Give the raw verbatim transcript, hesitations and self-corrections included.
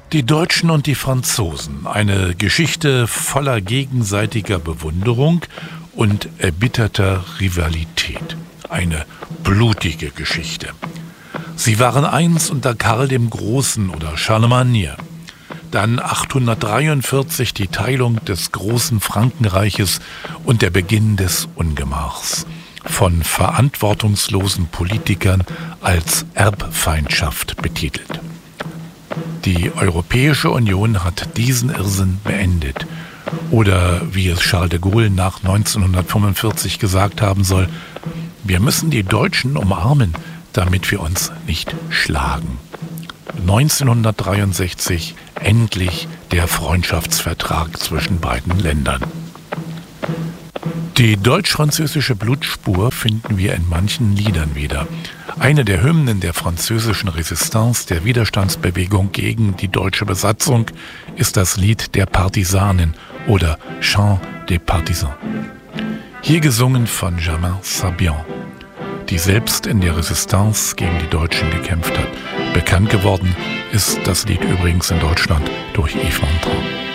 Die Deutschen und die Franzosen. Eine Geschichte voller gegenseitiger Bewunderung und erbitterter Rivalität. Eine blutige Geschichte. Sie waren eins unter Karl dem Großen oder Charlemagne. Dann achthundertdreiundvierzig die Teilung des großen Frankenreiches und der Beginn des Ungemachs. Von verantwortungslosen Politikern als Erbfeindschaft betitelt. Die Europäische Union hat diesen Irrsinn beendet. Oder wie es Charles de Gaulle nach neunzehnhundertfünfundvierzig gesagt haben soll, wir müssen die Deutschen umarmen, damit wir uns nicht schlagen. neunzehnhundertdreiundsechzig endlich der Freundschaftsvertrag zwischen beiden Ländern. Die deutsch-französische Blutspur finden wir in manchen Liedern wieder. Eine der Hymnen der französischen Resistance, der Widerstandsbewegung gegen die deutsche Besatzung, ist das Lied der Partisanen oder Chant des Partisans. Hier gesungen von Germain Sabian, die selbst in der Resistance gegen die Deutschen gekämpft hat. Bekannt geworden ist das Lied übrigens in Deutschland durch Yves Montand.